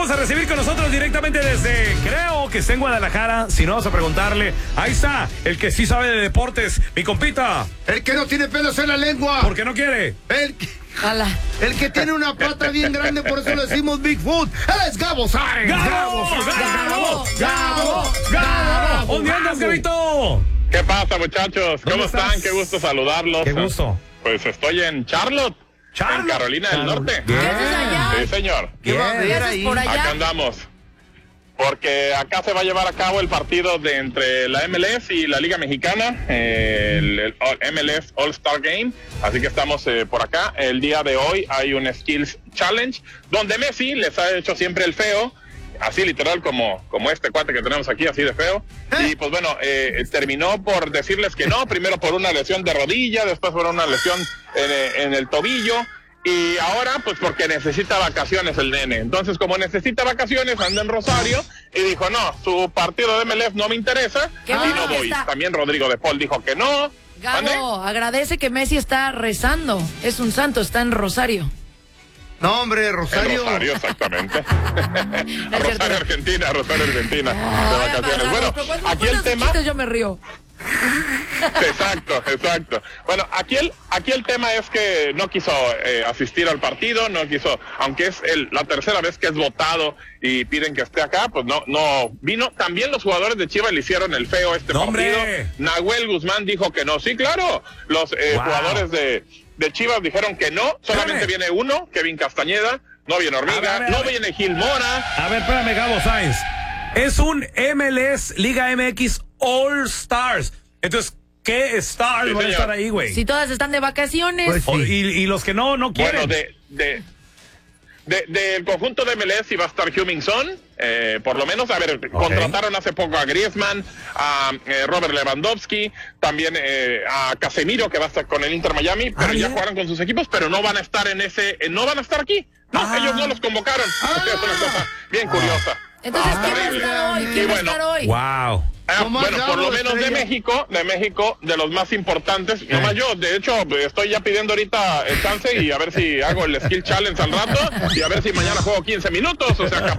vamos a recibir con nosotros directamente desde, creo que está en Guadalajara. Si no, vamos a preguntarle. Ahí está, el que sí sabe de deportes, mi compita. El que no tiene pelos en la lengua. ¿Por qué no quiere? El que tiene una pata bien grande, por eso le decimos Bigfoot. Él es Gabo Sáenz. ¡Gabo! ¿Dónde andas, Gabito? ¿Qué pasa, muchachos? ¿Cómo están? Qué gusto saludarlos. Qué gusto. Pues estoy en Charlotte, en Carolina del Norte. ¿Qué haces allá? Sí, señor. ¿Qué haces por allá? Acá andamos. Porque acá se va a llevar a cabo el partido entre la MLS y la Liga Mexicana, el MLS All-Star Game. Así que estamos por acá. El día de hoy hay un Skills Challenge, donde Messi les ha hecho siempre el feo, así literal como este cuate que tenemos aquí, así de feo. Y pues bueno, terminó por decirles que no, primero por una lesión de rodilla, después por una lesión en el tobillo. Y ahora, pues porque necesita vacaciones el nene. Entonces, como necesita vacaciones, anda en Rosario y dijo, no, su partido de MLS no me interesa y no voy. También Rodrigo de Paul dijo que no. Gabo, agradece que Messi está rezando. Es un santo, está en Rosario. No, hombre, Rosario. En Rosario, exactamente. Rosario, Argentina, de vacaciones. Bueno, aquí el tema... Yo me río. Exacto. Bueno, aquí el tema es que no quiso asistir al partido, no quiso, aunque es la tercera vez que es votado y piden que esté acá, pues no vino. También los jugadores de Chivas le hicieron el feo partido. Nahuel Guzmán dijo que no. Sí, claro, los jugadores de Chivas dijeron que no, solamente viene uno, Kevin Castañeda, no viene Hormiga, no viene Gil Mora. A ver, espérame, Gabo Sáenz. Es un MLS Liga MX All Stars. Entonces, ¿qué stars van a estar ahí, güey? Si todas están de vacaciones. Pues sí. Y los que no quieren. Bueno, del conjunto de MLS iba a estar Heung-min Son, por lo menos. A ver, contrataron hace poco a Griezmann, a Robert Lewandowski, también a Casemiro, que va a estar con el Inter Miami, pero ya jugaron con sus equipos, pero no van a estar no van a estar aquí. No, ellos no los convocaron. O sea, es una cosa bien curiosa. Entonces, ¿quién va a estar hoy? ¿Quién va a estar hoy? Wow. Bueno, por lo menos de México, de los más importantes, nomás yo, de hecho, estoy ya pidiendo ahorita el chance y a ver si hago el Skill Challenge al rato y a ver si mañana juego 15 minutos, o sea,